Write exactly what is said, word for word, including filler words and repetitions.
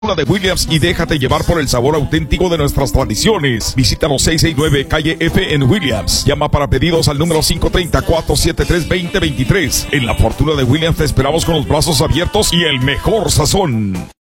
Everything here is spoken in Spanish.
de Williams y déjate llevar por el sabor auténtico de nuestras tradiciones. Visítanos seiscientos sesenta y nueve calle F en Williams. Llama para pedidos al número cinco tres cero, cuatro siete tres, dos cero dos tres. En la Fortuna de Williams te esperamos con los brazos abiertos y el mejor sazón.